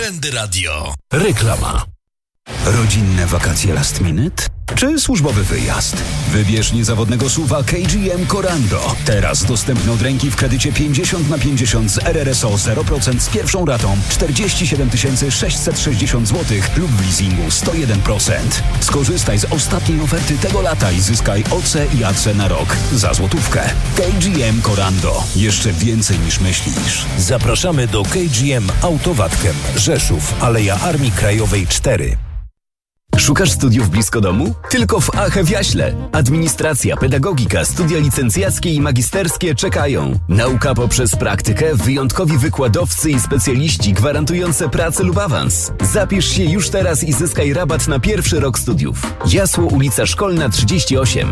Trendy Radio. Reklama. Rodzinne wakacje last minute? Czy służbowy wyjazd? Wybierz niezawodnego SUV-a KGM Corando. Teraz dostępny od ręki w kredycie 50/50 z RRSO 0% z pierwszą ratą 47 660 zł lub w leasingu 101%. Skorzystaj z ostatniej oferty tego lata i zyskaj OC i AC na rok za złotówkę. KGM Corando. Jeszcze więcej niż myślisz. Zapraszamy do KGM Autowatkiem. Rzeszów, Aleja Armii Krajowej 4. Szukasz studiów blisko domu? Tylko w AHE w Jaśle. Administracja, pedagogika, studia licencjackie i magisterskie czekają. Nauka poprzez praktykę, wyjątkowi wykładowcy i specjaliści gwarantujące pracę lub awans. Zapisz się już teraz i zyskaj rabat na pierwszy rok studiów. Jasło, ulica Szkolna 38.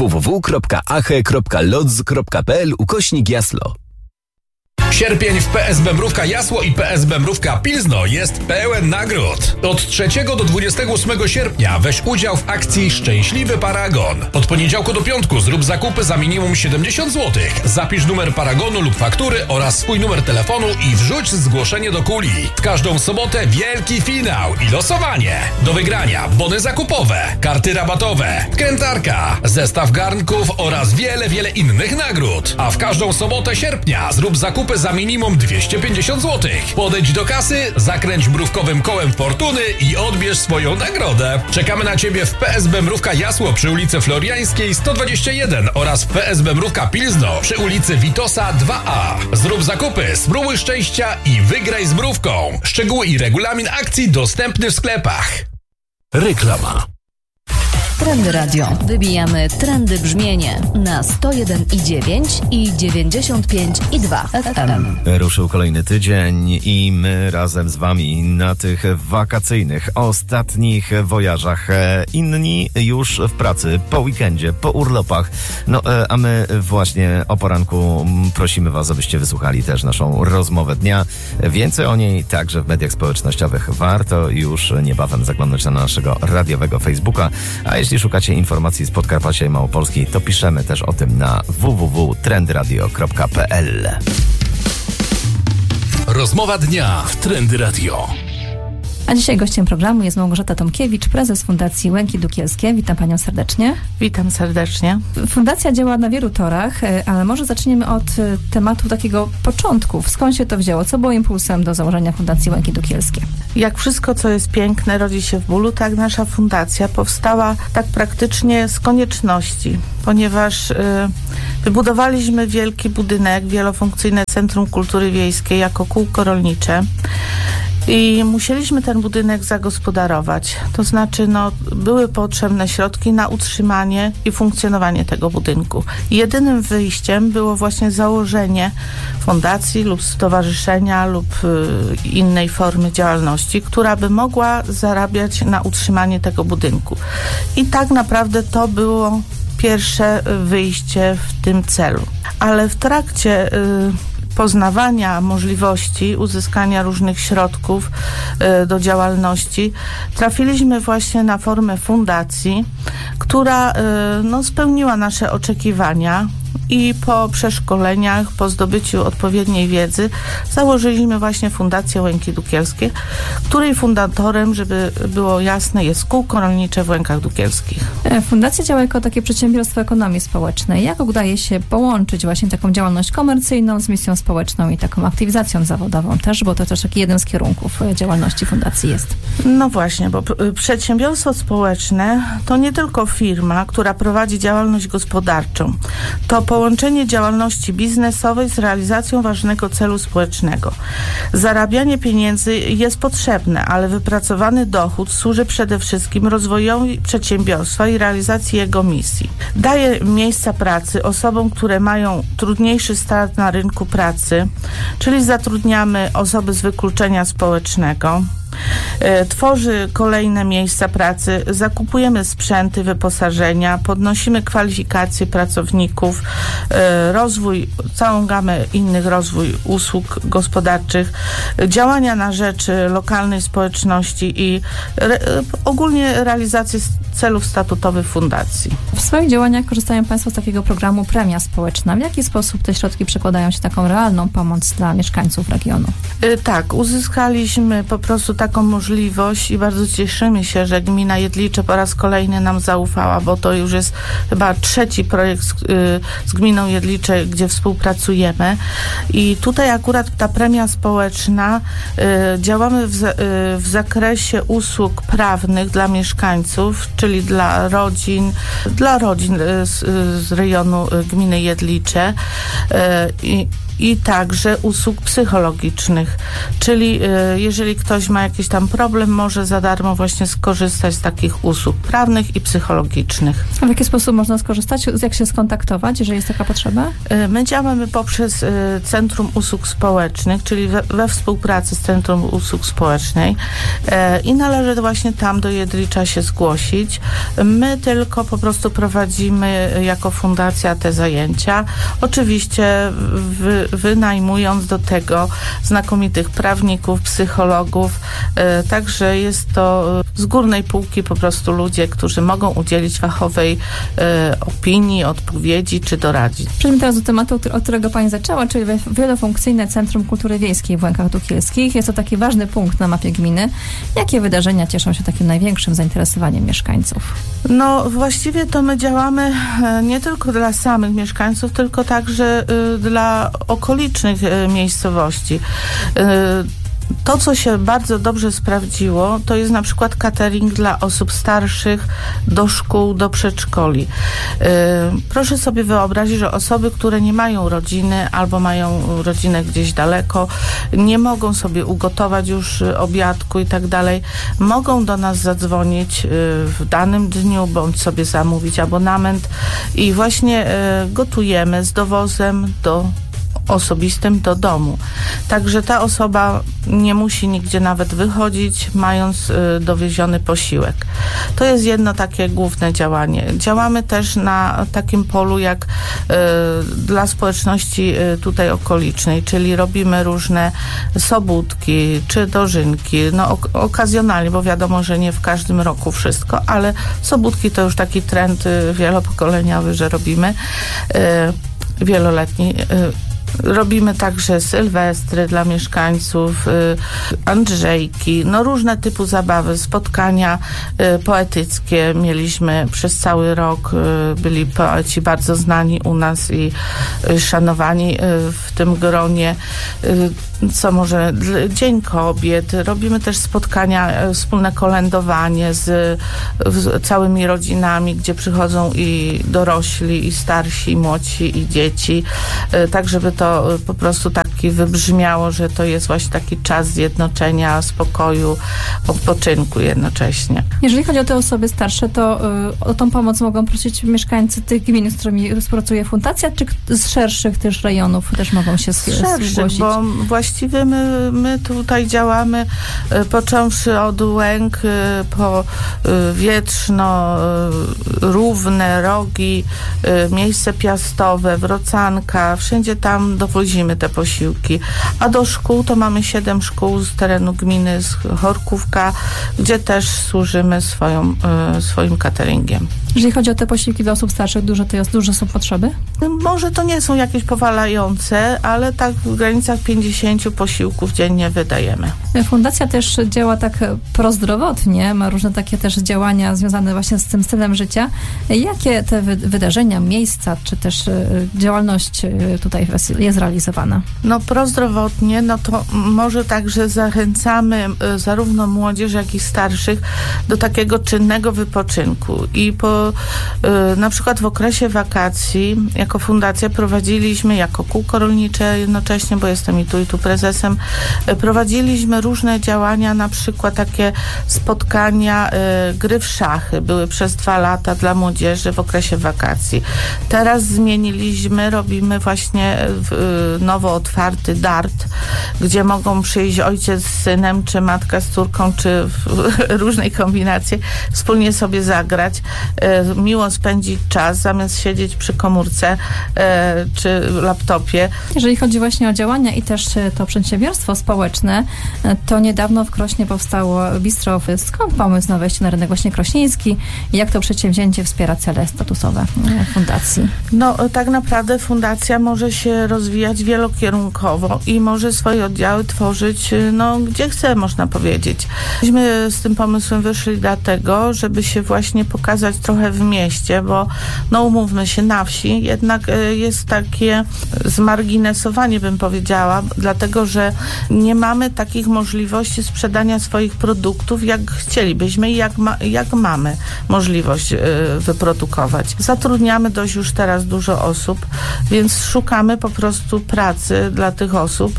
www.ache.lodz.pl/Jaslo. Sierpień w PSB Mrówka Jasło i PSB Mrówka Pilzno jest pełen nagród. Od 3 do 28 sierpnia weź udział w akcji Szczęśliwy Paragon. Od poniedziałku do piątku zrób zakupy za minimum 70 zł. Zapisz numer paragonu lub faktury oraz swój numer telefonu i wrzuć zgłoszenie do kuli. W każdą sobotę wielki finał i losowanie. Do wygrania bony zakupowe, karty rabatowe, krętarka, zestaw garnków oraz wiele innych nagród. A w każdą sobotę sierpnia zrób zakupy za minimum 250 zł. Podejdź do kasy, zakręć mrówkowym kołem fortuny i odbierz swoją nagrodę. Czekamy na Ciebie w PSB Mrówka Jasło przy ulicy Floriańskiej 121 oraz w PSB Mrówka Pilzno przy ulicy Witosa 2A. Zrób zakupy, spróbuj szczęścia i wygraj z mrówką. Szczegóły i regulamin akcji dostępny w sklepach. Reklama. Trendy Radio. Wybijamy trendy brzmienie na 101,9 i 95,2 FM. Ruszył kolejny tydzień i my razem z wami na tych wakacyjnych, ostatnich wojażach. Inni już w pracy, po weekendzie, po urlopach. No, a my właśnie o poranku prosimy was, abyście wysłuchali też naszą rozmowę dnia. Więcej o niej także w mediach społecznościowych. Warto już niebawem zaglądać na naszego radiowego Facebooka. A jeśli szukacie informacji z Podkarpacia i Małopolski, to piszemy też o tym na www.trendradio.pl. Rozmowa dnia w Trendy Radio. A dzisiaj gościem programu jest Małgorzata Tomkiewicz, prezes Fundacji Łęki Dukielskie. Witam panią serdecznie. Witam serdecznie. Fundacja działa na wielu torach, ale może zaczniemy od tematu takiego początków. Skąd się to wzięło? Co było impulsem do założenia Fundacji Łęki Dukielskie? Jak wszystko, co jest piękne, rodzi się w bólu, tak nasza fundacja powstała tak praktycznie z konieczności, ponieważ wybudowaliśmy wielki budynek, wielofunkcyjne Centrum Kultury Wiejskiej jako kółko rolnicze. I musieliśmy ten budynek zagospodarować. To znaczy, były potrzebne środki na utrzymanie i funkcjonowanie tego budynku. Jedynym wyjściem było właśnie założenie fundacji lub stowarzyszenia lub innej formy działalności, która by mogła zarabiać na utrzymanie tego budynku. I tak naprawdę to było pierwsze wyjście w tym celu. Ale w trakcie poznawania możliwości uzyskania różnych środków do działalności, trafiliśmy właśnie na formę fundacji, która spełniła nasze oczekiwania i po przeszkoleniach, po zdobyciu odpowiedniej wiedzy założyliśmy właśnie Fundację Łęki Dukielskie, której fundatorem, żeby było jasne, jest kółko rolnicze w Łękach Dukielskich. Fundacja działa jako takie przedsiębiorstwo ekonomii społecznej. Jak udaje się połączyć właśnie taką działalność komercyjną z misją społeczną i taką aktywizacją zawodową też, bo to też taki jeden z kierunków działalności fundacji jest. No właśnie, bo przedsiębiorstwo społeczne to nie tylko firma, która prowadzi działalność gospodarczą. To połączenie działalności biznesowej z realizacją ważnego celu społecznego. Zarabianie pieniędzy jest potrzebne, ale wypracowany dochód służy przede wszystkim rozwojowi przedsiębiorstwa i realizacji jego misji. Daje miejsca pracy osobom, które mają trudniejszy start na rynku pracy, czyli zatrudniamy osoby z wykluczenia społecznego, tworzy kolejne miejsca pracy, zakupujemy sprzęty, wyposażenia, podnosimy kwalifikacje pracowników, całą gamę innych rozwój usług gospodarczych, działania na rzecz lokalnej społeczności i ogólnie realizację celów statutowych fundacji. W swoich działaniach korzystają Państwo z takiego programu Premia Społeczna. W jaki sposób te środki przekładają się taką realną pomoc dla mieszkańców regionu? Tak, uzyskaliśmy po prostu taką możliwość i bardzo cieszymy się, że gmina Jedlicze po raz kolejny nam zaufała, bo to już jest chyba 3. projekt z gminą Jedlicze, gdzie współpracujemy i tutaj akurat ta premia społeczna działamy w zakresie usług prawnych dla mieszkańców, czyli dla rodzin z rejonu gminy Jedlicze i także usług psychologicznych, czyli jeżeli ktoś ma jakiś tam problem, może za darmo właśnie skorzystać z takich usług prawnych i psychologicznych. A w jaki sposób można skorzystać? Jak się skontaktować, jeżeli jest taka potrzeba? My działamy poprzez Centrum Usług Społecznych, czyli we współpracy z Centrum Usług Społecznej i należy właśnie tam do Jedlicza się zgłosić. My tylko po prostu prowadzimy jako fundacja te zajęcia. Oczywiście wynajmując do tego znakomitych prawników, psychologów, także jest to z górnej półki po prostu ludzie, którzy mogą udzielić fachowej opinii, odpowiedzi czy doradzić. Przejdźmy teraz do tematu, od którego Pani zaczęła, czyli wielofunkcyjne Centrum Kultury Wiejskiej w Łękach Tucholskich. Jest to taki ważny punkt na mapie gminy. Jakie wydarzenia cieszą się takim największym zainteresowaniem mieszkańców? No właściwie to my działamy nie tylko dla samych mieszkańców, tylko także dla okolicznych miejscowości. To, co się bardzo dobrze sprawdziło, to jest na przykład catering dla osób starszych, do szkół, do przedszkoli. Proszę sobie wyobrazić, że osoby, które nie mają rodziny albo mają rodzinę gdzieś daleko, nie mogą sobie ugotować już obiadku i tak dalej, mogą do nas zadzwonić w danym dniu, bądź sobie zamówić abonament i właśnie gotujemy z dowozem osobistym do domu. Także ta osoba nie musi nigdzie nawet wychodzić, mając dowieziony posiłek. To jest jedno takie główne działanie. Działamy też na takim polu jak dla społeczności tutaj okolicznej, czyli robimy różne sobótki czy dożynki, no okazjonalnie, bo wiadomo, że nie w każdym roku wszystko, ale sobótki to już taki trend wielopokoleniowy, że robimy wieloletni. Robimy także sylwestry dla mieszkańców, Andrzejki, no różne typu zabawy, spotkania poetyckie mieliśmy przez cały rok. Byli poeci bardzo znani u nas i szanowani w tym gronie. Co może Dzień Kobiet. Robimy też spotkania, wspólne kolędowanie z całymi rodzinami, gdzie przychodzą i dorośli, i starsi, i młodsi, i dzieci. Tak, żeby to po prostu taki wybrzmiało, że to jest właśnie taki czas zjednoczenia, spokoju, odpoczynku jednocześnie. Jeżeli chodzi o te osoby starsze, to o tą pomoc mogą prosić mieszkańcy tych gmin, z którymi współpracuje fundacja, czy z szerszych też rejonów też mogą się zgłosić? Bo właściwie my tutaj działamy począwszy od Łęk po Wietrzno, Równe, Rogi, miejsce Piastowe, Wrocanka, wszędzie tam dowozimy te posiłki. A do szkół to mamy 7 szkół z terenu gminy, z Chorkówka, gdzie też służymy swoim cateringiem. Jeżeli chodzi o te posiłki dla osób starszych, duże są potrzeby? Może to nie są jakieś powalające, ale tak w granicach 50 posiłków dziennie wydajemy. Fundacja też działa tak prozdrowotnie, ma różne takie też działania związane właśnie z tym stylem życia. Jakie te wydarzenia, miejsca, czy też działalność tutaj jest realizowana? No prozdrowotnie, no to może także zachęcamy zarówno młodzież, jak i starszych do takiego czynnego wypoczynku i na przykład w okresie wakacji jako fundacja prowadziliśmy jako kółko rolnicze jednocześnie, bo jestem i tu prezesem, prowadziliśmy różne działania, na przykład takie spotkania, gry w szachy. Były przez 2 lata dla młodzieży w okresie wakacji. Teraz zmieniliśmy, robimy właśnie nowo otwarty dart, gdzie mogą przyjść ojciec z synem, czy matka z córką, czy w różnej kombinacji, wspólnie sobie zagrać, miło spędzić czas, zamiast siedzieć przy komórce czy laptopie. Jeżeli chodzi właśnie o działania i też to przedsiębiorstwo społeczne, to niedawno w Krośnie powstało bistro. Skąd pomysł na wejście na rynek właśnie krośnieński? Jak to przedsięwzięcie wspiera cele statusowe fundacji? No tak naprawdę fundacja może się rozwijać wielokierunkowo i może swoje oddziały tworzyć gdzie chce, można powiedzieć. Myśmy z tym pomysłem wyszli dlatego, żeby się właśnie pokazać trochę w mieście, bo umówmy się, na wsi jednak jest takie zmarginesowanie, bym powiedziała, dlatego, że nie mamy takich możliwości sprzedania swoich produktów, jak chcielibyśmy i jak mamy możliwość wyprodukować. Zatrudniamy dość już teraz dużo osób, więc szukamy po prostu pracy dla tych osób,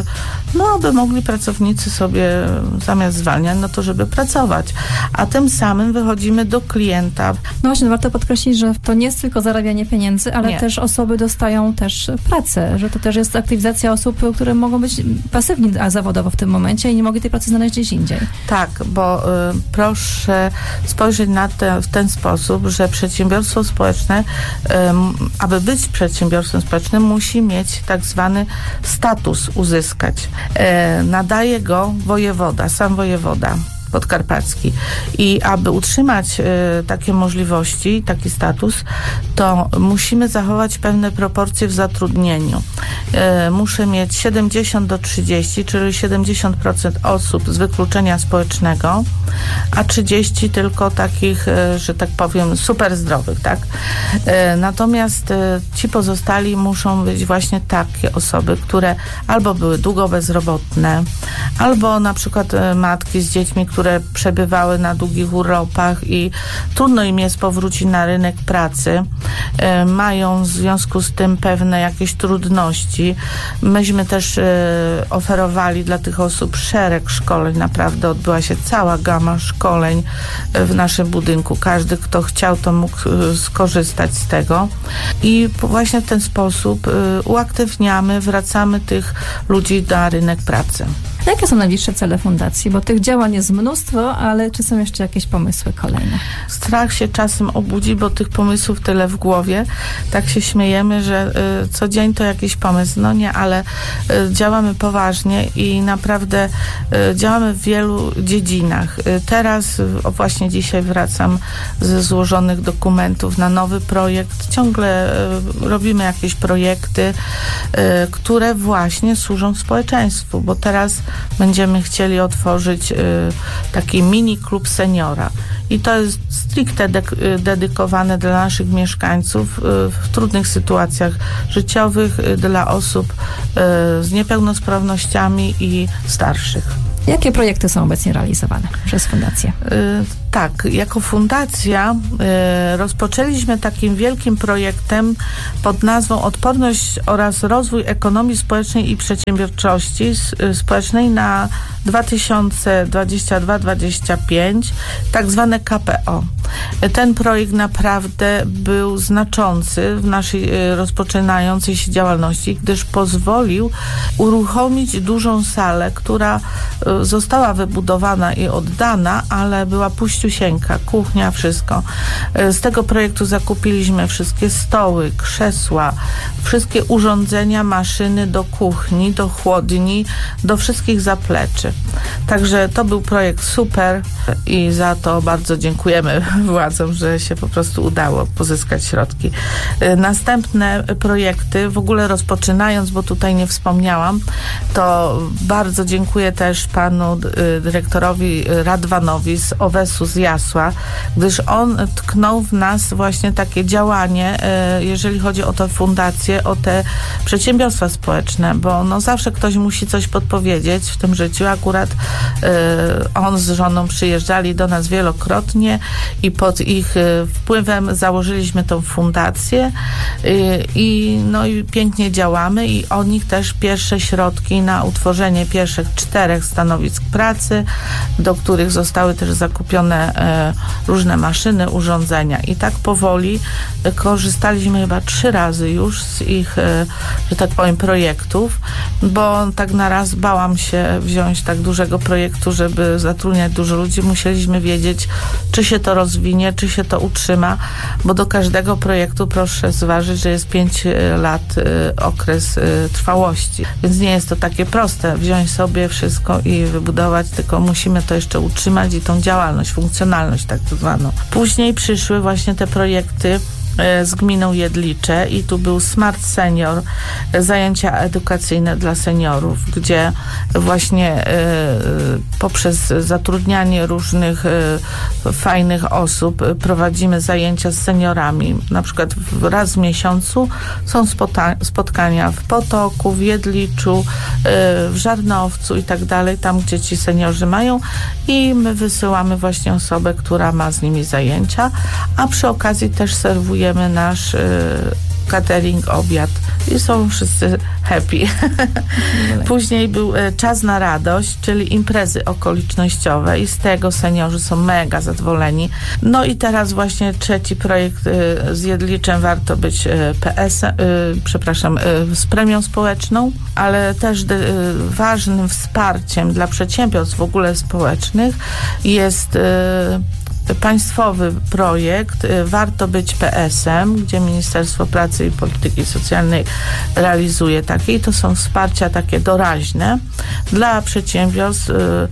aby mogli pracownicy sobie zamiast zwalniać, to żeby pracować. A tym samym wychodzimy do klienta. No właśnie, warto podkreślić, że to nie jest tylko zarabianie pieniędzy, ale też osoby dostają też pracę, że to też jest aktywizacja osób, które mogą być pasywni zawodowo w tym momencie i nie mogli tej pracy znaleźć gdzieś indziej. Tak, bo proszę spojrzeć na w ten sposób, że przedsiębiorstwo społeczne, aby być przedsiębiorstwem społecznym, musi mieć tak zwany status uzyskać. Nadaje go sam wojewoda podkarpacki. I aby utrzymać takie możliwości, taki status, to musimy zachować pewne proporcje w zatrudnieniu. Muszę mieć 70-30, czyli 70% osób z wykluczenia społecznego, a 30 tylko takich, że tak powiem, super zdrowych, tak? Natomiast ci pozostali muszą być właśnie takie osoby, które albo były długo bezrobotne, albo na przykład matki z dziećmi, które przebywały na długich urlopach i trudno im jest powrócić na rynek pracy. Mają w związku z tym pewne jakieś trudności. Myśmy też oferowali dla tych osób szereg szkoleń. Naprawdę odbyła się cała gama szkoleń w naszym budynku. Każdy, kto chciał, to mógł skorzystać z tego. I właśnie w ten sposób uaktywniamy, wracamy tych ludzi na rynek pracy. Jakie są najbliższe cele fundacji? Bo tych działań jest mnóstwo, ale czy są jeszcze jakieś pomysły kolejne? Strach się czasem obudzi, bo tych pomysłów tyle w głowie. Tak się śmiejemy, że co dzień to jakiś pomysł. No nie, ale działamy poważnie i naprawdę działamy w wielu dziedzinach. Teraz, właśnie dzisiaj wracam ze złożonych dokumentów na nowy projekt. Ciągle robimy jakieś projekty, które właśnie służą społeczeństwu, bo teraz będziemy chcieli otworzyć taki mini klub seniora. I to jest stricte dedykowane dla naszych mieszkańców w trudnych sytuacjach życiowych, dla osób z niepełnosprawnościami i starszych. Jakie projekty są obecnie realizowane przez fundację? Tak, jako fundacja rozpoczęliśmy takim wielkim projektem pod nazwą Odporność oraz rozwój ekonomii społecznej i przedsiębiorczości społecznej na 2022-2025, tak zwane KPO. Ten projekt naprawdę był znaczący w naszej rozpoczynającej się działalności, gdyż pozwolił uruchomić dużą salę, która została wybudowana i oddana, ale była puściusieńka, kuchnia, wszystko. Z tego projektu zakupiliśmy wszystkie stoły, krzesła, wszystkie urządzenia, maszyny do kuchni, do chłodni, do wszystkich zapleczy. Także to był projekt super i za to bardzo dziękujemy władzom, że się po prostu udało pozyskać środki. Następne projekty, w ogóle rozpoczynając, bo tutaj nie wspomniałam, to bardzo dziękuję też panu dyrektorowi Radwanowi z OWES-u projektu z Jasła, gdyż on tknął w nas właśnie takie działanie, jeżeli chodzi o tę fundację, o te przedsiębiorstwa społeczne, bo no zawsze ktoś musi coś podpowiedzieć w tym życiu. Akurat on z żoną przyjeżdżali do nas wielokrotnie i pod ich wpływem założyliśmy tą fundację i pięknie działamy i od nich też pierwsze środki na utworzenie pierwszych 4 stanowisk pracy, do których zostały też zakupione różne maszyny, urządzenia i tak powoli korzystaliśmy chyba 3 razy już z ich, że tak powiem, projektów, bo tak na raz bałam się wziąć tak dużego projektu, żeby zatrudniać dużo ludzi. Musieliśmy wiedzieć, czy się to rozwinie, czy się to utrzyma, bo do każdego projektu proszę zważyć, że jest 5 lat okres trwałości. Więc nie jest to takie proste wziąć sobie wszystko i wybudować, tylko musimy to jeszcze utrzymać i tą działalność, funkcjonalność tak zwaną. Później przyszły właśnie te projekty z gminą Jedlicze i tu był Smart Senior, zajęcia edukacyjne dla seniorów, gdzie właśnie poprzez zatrudnianie różnych fajnych osób prowadzimy zajęcia z seniorami. Na przykład raz w miesiącu są spotkania w Potoku, w Jedliczu, w Żarnowcu i tak dalej, tam gdzie ci seniorzy mają i my wysyłamy właśnie osobę, która ma z nimi zajęcia, a przy okazji też serwujemy nasz catering, obiad i są wszyscy happy. Później był Czas na radość, czyli imprezy okolicznościowe i z tego seniorzy są mega zadowoleni. No i teraz właśnie 3. projekt z Jedliczem Warto być z premią społeczną, ale też ważnym wsparciem dla przedsiębiorstw w ogóle społecznych jest państwowy projekt Warto być PS-em, gdzie Ministerstwo Pracy i Polityki Socjalnej realizuje takie i to są wsparcia takie doraźne dla przedsiębiorstw,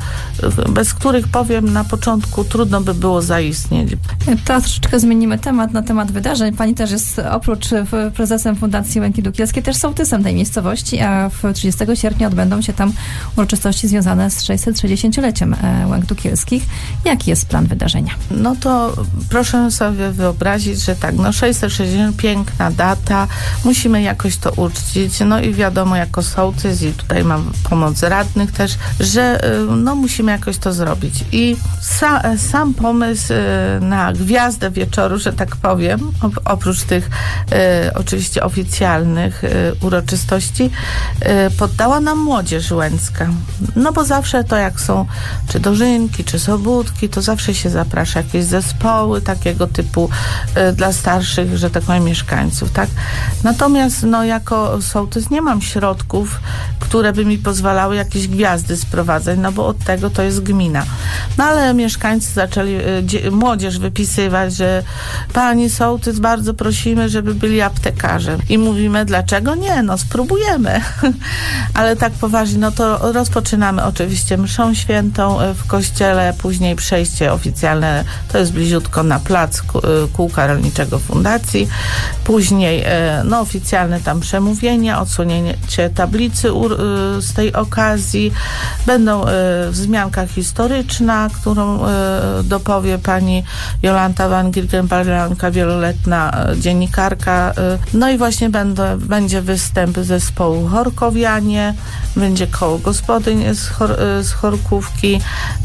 bez których, powiem, na początku trudno by było zaistnieć. Teraz troszeczkę zmienimy temat na temat wydarzeń. Pani też jest oprócz prezesem Fundacji Łęki Dukielskie też sołtysem tej miejscowości, a w 30 sierpnia odbędą się tam uroczystości związane z 660-leciem Łęk Dukielskich. Jaki jest plan wydarzenia? No to proszę sobie wyobrazić, że tak, 660, piękna data, musimy jakoś to uczcić, no i wiadomo, jako sołtys i tutaj mam pomoc radnych też, że musimy jakoś to zrobić. I sam pomysł na gwiazdę wieczoru, że tak powiem, oprócz tych oczywiście oficjalnych uroczystości, poddała nam młodzież łęcka. No bo zawsze to jak są czy dożynki, czy sobótki, to zawsze się zaprasza jakieś zespoły takiego typu dla starszych, że tak powiem, mieszkańców, tak? Natomiast jako sołtys nie mam środków, które by mi pozwalały jakieś gwiazdy sprowadzać, no bo od tego to jest gmina. No ale mieszkańcy zaczęli, młodzież wypisywać, że pani sołtys, bardzo prosimy, żeby byli aptekarze. I mówimy, dlaczego nie? No spróbujemy. Ale tak poważnie, to rozpoczynamy oczywiście mszą świętą w kościele, później przejście oficjalne, to jest bliziutko na plac Kółka Rolniczego Fundacji, później oficjalne tam przemówienia, odsłonięcie tablicy z tej okazji, będą wzmianka historyczna, którą dopowie pani Jolanta Van Giergen-Barlanka, wieloletnia dziennikarka, no i właśnie będzie występ zespołu Chorkowianie, będzie koło gospodyń z Chorkówki,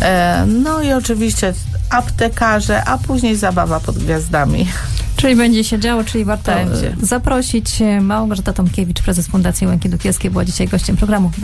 no i oczywiście aptekarze, a później zabawa pod gwiazdami. Czyli będzie się działo, czyli warto zaprosić. Małgorzata Tomkiewicz, prezes Fundacji Łęki Dukielskie, była dzisiaj gościem programu.